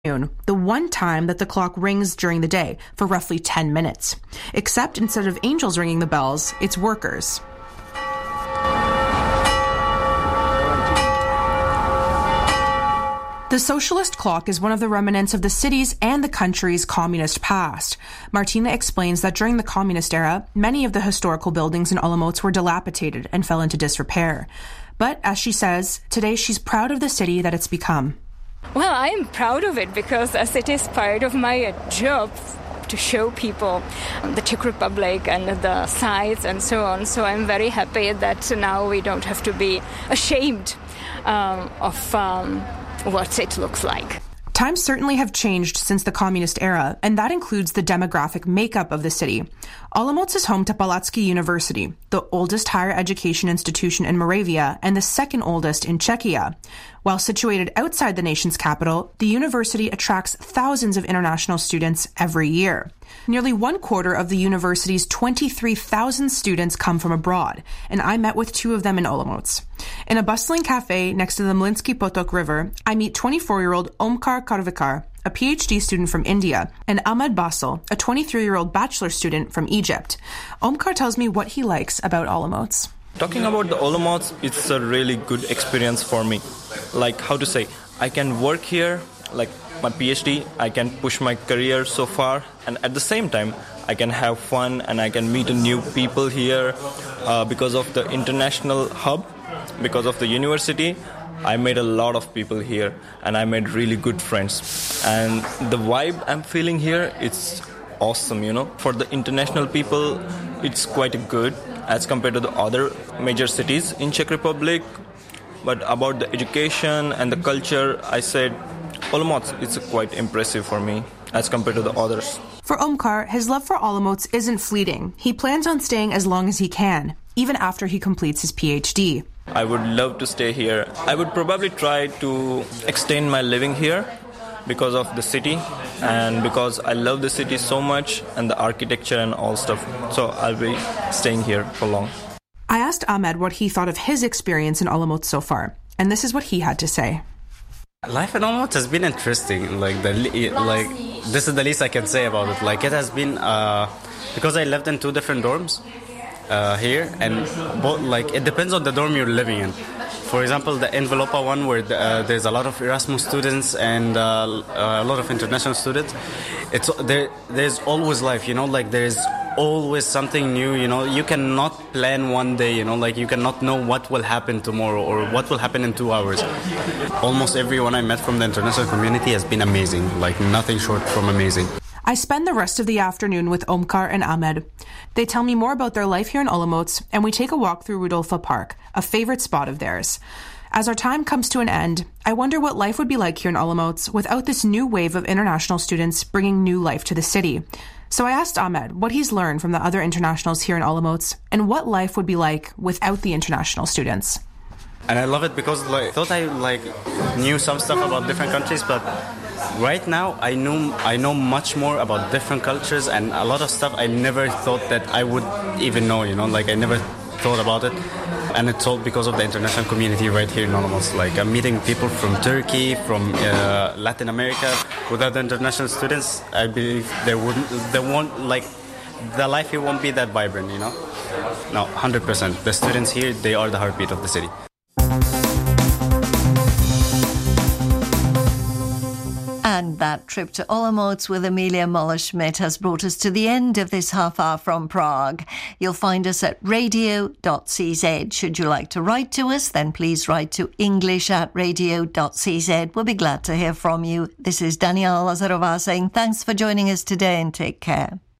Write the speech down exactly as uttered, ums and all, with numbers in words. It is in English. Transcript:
the one time that the clock rings during the day for roughly ten minutes. Except instead of angels ringing the bells, it's workers. The socialist clock is one of the remnants of the city's and the country's communist past. Martina explains that during the communist era, many of the historical buildings in Olomouc were dilapidated and fell into disrepair. But, as she says, today she's proud of the city that it's become. Well, I am proud of it because as it is part of my job to show people the Czech Republic and the sites and so on. So I'm very happy that now we don't have to be ashamed um, of um, what it looks like. Times certainly have changed since the communist era, and that includes the demographic makeup of the city. Olomouc is home to Palacký University, the oldest higher education institution in Moravia and the second oldest in Czechia. While situated outside the nation's capital, the university attracts thousands of international students every year. Nearly one quarter of the university's twenty-three thousand students come from abroad, and I met with two of them in Olomouc. In a bustling cafe next to the Mlynský potok River, I meet twenty-four-year-old Omkar Karvikar, a P H D student from India, and Ahmed Basel, a twenty-three-year-old bachelor student from Egypt. Omkar tells me what he likes about Olomouc. Talking about the Olomouc, it's a really good experience for me. Like, how to say, I can work here, like my P H D, I can push my career so far, and at the same time, I can have fun and I can meet new people here uh, because of the international hub, because of the university. I made a lot of people here and I made really good friends. And the vibe I'm feeling here, it's awesome, you know. For the international people, it's quite good as compared to the other major cities in Czech Republic. But about the education and the culture, I said Olomouc is quite impressive for me as compared to the others. For Omkar, his love for Olomouc isn't fleeting. He plans on staying as long as he can, even after he completes his P H D. I would love to stay here. I would probably try to extend my living here because of the city and because I love the city so much and the architecture and all stuff. So I'll be staying here for long. I asked Ahmed what he thought of his experience in Olomouc so far, and this is what he had to say. Life in Olomouc has been interesting. Like the like, this is the least I can say about it. Like it has been uh, because I lived in two different dorms uh, here, and both, like it depends on the dorm you're living in. For example, the Envelopa one, where the, uh, there's a lot of Erasmus students and uh, a lot of international students. It's there. There's always life, you know. Like there's always something new, you know. You cannot plan one day, you know. Like you cannot know what will happen tomorrow or what will happen in two hours. Almost everyone I met from the international community has been amazing. Like nothing short from amazing. I spend the rest of the afternoon with Omkar and Ahmed. They tell me more about their life here in Olomouc, and we take a walk through Rudolfa Park, a favorite spot of theirs. As our time comes to an end, I wonder what life would be like here in Olomouc without this new wave of international students bringing new life to the city. So I asked Ahmed what he's learned from the other internationals here in Olomouc and what life would be like without the international students. And I love it because like, I thought I like knew some stuff about different countries, but right now I know I know much more about different cultures and a lot of stuff I never thought that I would even know, you know, like I never thought about it. And it's all because of the international community right here in Olomouc. Like I'm meeting people from Turkey, from uh, Latin America. Without the international students, I believe there wouldn't, there won't, like, the life here won't be that vibrant, you know? No, one hundred percent. The students here, they are the heartbeat of the city. And that trip to Olomouc with Emilia Moller-Schmidt has brought us to the end of this half hour from Prague. You'll find us at radio dot c z. Should you like to write to us, then please write to english at radio dot c z. We'll be glad to hear from you. This is Daniela Lazarová saying thanks for joining us today and take care.